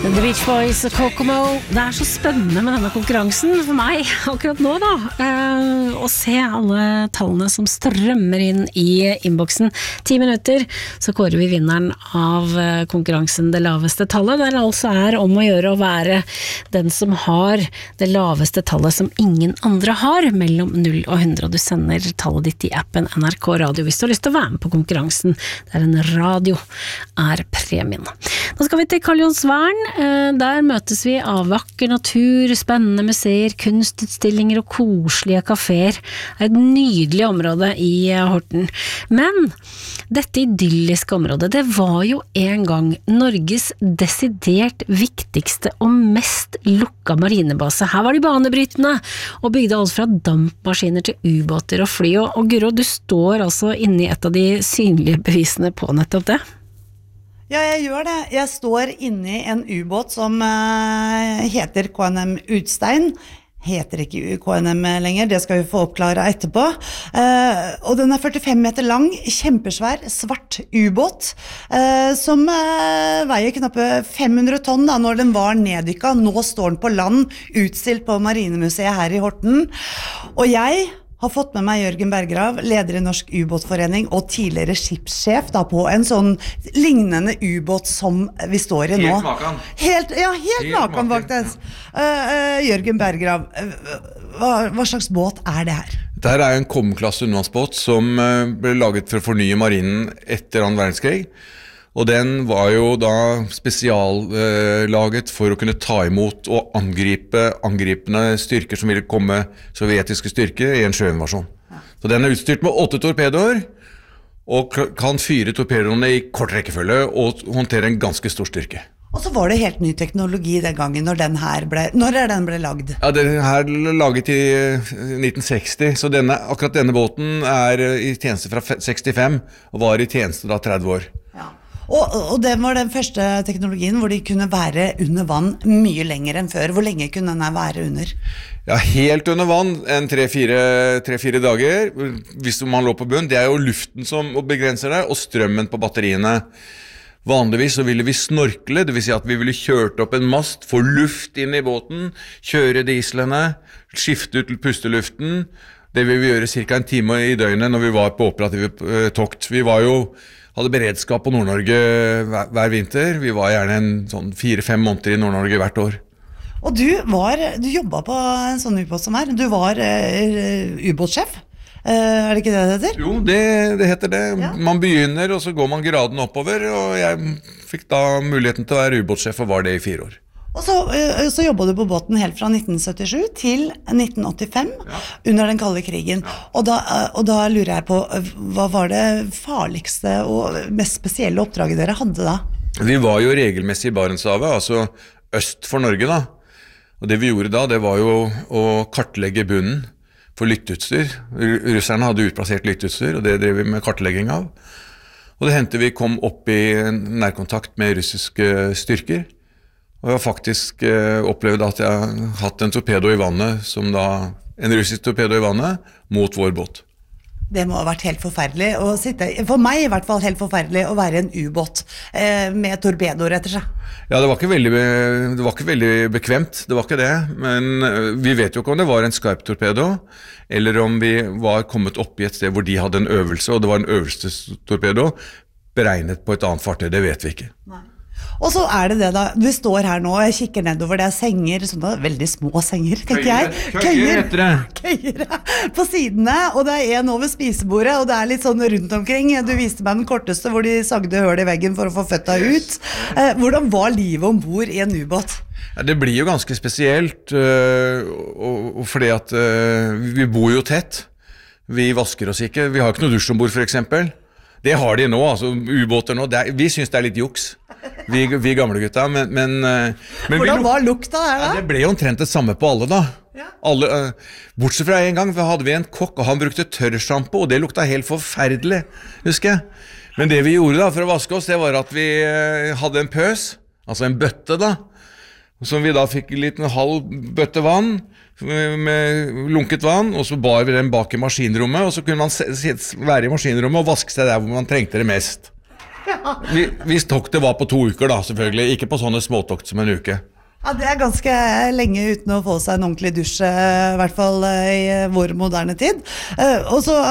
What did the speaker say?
The Beach Boys og Kokomo. Det så spennende med denne konkurransen for meg akkurat nå da, å se alle tallene som strømmer inn i innboksen. 10 minutter, så kårer vi vinneren av konkurransen Det laveste tallet, der altså om å gjøre å være den som har det laveste tallet som ingen andre har, mellom 0 og 100, og du sender tallet ditt i appen NRK Radio hvis du har lyst til å være med på konkurransen, der en radio premien. Nå skal vi til Karl Johans Vern. Der møtes vi av vakker natur, spennende museer, kunstutstillinger og koselige kaféer. Det et nydelig område i Horten. Men dette idylliske området, det var jo en gang Norges desidert viktigste og mest lukka marinebase. Her var de banebrytende og bygde alt fra dampmaskiner til ubåter og fly. Og Guro, du står altså inne i et av de synlige bevisene på nettopp det. Ja, jeg gjør det. Jeg står inne i en ubåt som heter KNM Utstein. Heter ikke KNM lenger, det skal vi få oppklare etterpå. Og den 45 meter lang, kjempesvær, svart ubåt, som veier knappe 500 tonn da, når den var neddykket. Nå står den på land, utstilt på Marinemuseet her i Horten. Og jeg har fått med meg Jørgen Bergrav, leder i Norsk ubåtforening og tidligere skipssjef da, på en sånn lignende ubåt som vi står i nå. Helt makan. Helt makan faktisk. Jørgen Bergrav, hva slags båt det her? Dette en Komm-klasse undervannsbåt som ble laget for å fornye marinen etter 2. verdenskrig. Og den var jo da spesiallaget for å kunne ta imot og angripe angripende styrker som ville komme, sovjetiske styrker, i en sjøinvasjon. Så den utstyrt med 8 torpedoer, og kan fyre torpedoene i kort rekkefølge og håndtere en ganske stor styrke. Og så var det helt ny teknologi den gangen når den ble lagd? Ja, den her ble laget i 1960, så akkurat denne båten i tjeneste fra 65, og var i tjeneste da 30 år. Ja. Og det var den første teknologien hvor de kunne være under vann mye lenger enn før. Hvor lenge kunne den være under? Ja, helt under vann, 3-4 dager, hvis man lå på bunn. Det jo luften som begrenser det, og strømmen på batteriene. Vanligvis så ville vi snorkle, det vil si at vi ville kjørt opp en mast, få luft inn i båten, kjøre dieslene, skifte ut pusteluften. Det ville vi gjøre cirka en time i døgnet når vi var på operative tokt. Vi hadde beredskap på Nord-Norge hver vinter. Vi var gjerne sånn 4-5 måneder i Nord-Norge hvert år. Og du jobbet på en sånn ubåt som her. Du var ubåtsjef. Det ikke det heter? Jo, det heter det. Ja. Man begynner, og så går man graden oppover, og jeg fikk da muligheten til å være ubåtsjef, og var det i 4 år. Og så jobbet du på båten helt fra 1977 til 1985, under den kalde krigen. Ja. Og da lurer jeg på, hva var det farligste og mest spesielle oppdraget dere hadde da? Vi var jo regelmessig i Barentshavet, altså øst for Norge da. Og det vi gjorde da, det var jo å kartlegge bunnen for lytteutstyr. Russerne hadde utplassert lytteutstyr, og det drev vi med kartlegging av. Og det hendte vi kom opp i nærkontakt med russiske styrker. Og jeg har faktisk opplevd at jeg har hatt en torpedo i vannet, en russisk torpedo i vannet, mot vår båt. Det må ha vært helt forferdelig å sitte, for meg i hvert fall helt forferdelig å være en ubåt med torpedoer etter seg. Ja, det var ikke veldig bekvemt, det var ikke det, men vi vet jo ikke om det var en skarp torpedo, eller om vi var kommet opp i et sted hvor de hadde en øvelse, og det var en øvelsestorpedo beregnet på et annet fartøy, det vet vi ikke. Nei. Og så det da, du står her nå og jeg kikker nedover, det senger, sånne veldig små senger, tenker jeg. Køyer på sidene, og det en over spisebordet, og det litt sånn rundt omkring. Du viste meg den korteste hvor de sagde høl i veggen for å få føtta ut. Hvordan var livet ombord i en ubåt? Ja, det blir jo ganske spesielt, fordi at vi bor jo tett. Vi vasker oss ikke, vi har ikke noe dusj ombord for eksempel. Det har de nå, altså ubåter nå. Vi synes det litt juks, vi gamle gutta. Men hvordan var lukta her da? Ja, det ble jo omtrent det samme på alle da. Ja. Bortsett fra en gang hadde vi en kokk, og han brukte tørrshampo, og det lukta helt forferdelig, husker jeg. Men det vi gjorde da for å vaske oss, det var at vi hadde en pøs, altså en bøtte da, som vi da fikk en liten halv bøtte vann, med lunket vann, og så bar vi den bak i maskinrommet, og så kunne man være i maskinrommet og vaske seg der hvor man trengte det mest. Hvis toktet var på 2 uker da, selvfølgelig. Ikke på sånne småtokt som en uke. Ja, det er ganske lenge uten å få seg en ordentlig dusj, I hvert fall I vår moderne tid. Og så